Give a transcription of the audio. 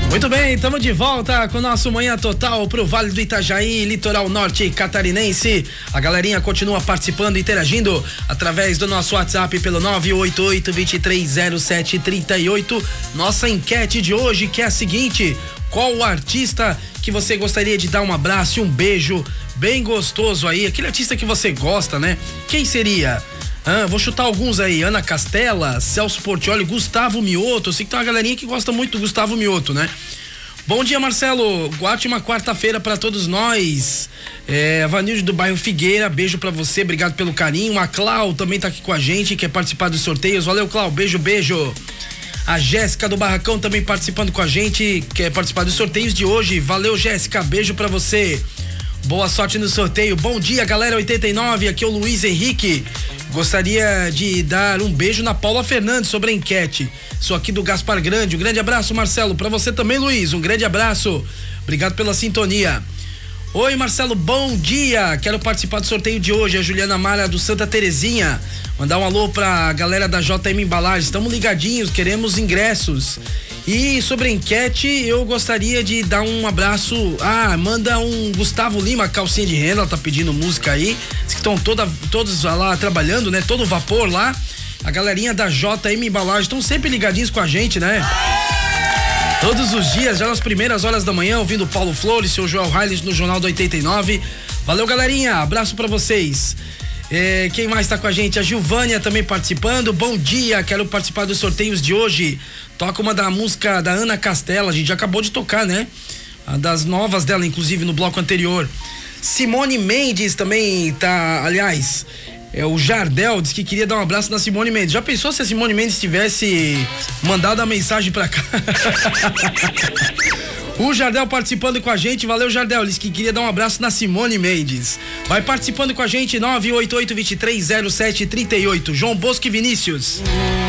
Muito bem, estamos de volta com o nosso Manhã Total pro Vale do Itajaí, litoral norte catarinense. A galerinha continua participando e interagindo através do nosso WhatsApp pelo 988-230738. Nossa enquete de hoje que é a seguinte: qual o artista que você gostaria de dar um abraço e um beijo bem gostoso aí? Aquele artista que você gosta, né? Quem seria? Vou chutar alguns aí: Ana Castela, Celso Portiolli, Gustavo Mioto. Eu sei que tem uma galerinha que gosta muito do Gustavo Mioto, né? Bom dia, Marcelo. Ótima quarta-feira pra todos nós. Vanilde do bairro Figueira, beijo pra você, obrigado pelo carinho. A Clau também tá aqui com a gente, quer participar dos sorteios. Valeu, Clau, beijo. A Jéssica do Barracão também participando com a gente, quer participar dos sorteios de hoje. Valeu, Jéssica, beijo pra você. Boa sorte no sorteio. Bom dia, galera 89, aqui é o Luiz Henrique. Gostaria de dar um beijo na Paula Fernandes sobre a enquete. Sou aqui do Gaspar Grande. Um grande abraço, Marcelo. Pra você também, Luiz. Um grande abraço. Obrigado pela sintonia. Oi, Marcelo, bom dia. Quero participar do sorteio de hoje. A Juliana Mara do Santa Terezinha. Mandar um alô pra galera da JM Embalagens. Estamos ligadinhos, queremos ingressos. E sobre a enquete, eu gostaria de dar um abraço. Manda um Gustavo Lima, calcinha de renda, ela tá pedindo música aí. Diz que estão todos lá trabalhando, né? Todo vapor lá. A galerinha da JM Embalagens estão sempre ligadinhos com a gente, né? Todos os dias, já nas primeiras horas da manhã, ouvindo o Paulo Flores, seu Joel Reis no Jornal do 89. Valeu, galerinha, abraço pra vocês. Quem mais tá com a gente? A Gilvânia também participando. Bom dia, quero participar dos sorteios de hoje. Toca uma da música da Ana Castela, a gente já acabou de tocar, né? Das novas dela, inclusive, no bloco anterior. Simone Mendes também tá, aliás, o Jardel disse que queria dar um abraço na Simone Mendes. Já pensou se a Simone Mendes tivesse mandado a mensagem pra cá? O Jardel participando com a gente, valeu, Jardel, ele disse que queria dar um abraço na Simone Mendes. Vai participando com a gente, 988-230738. João Bosco e Vinícius.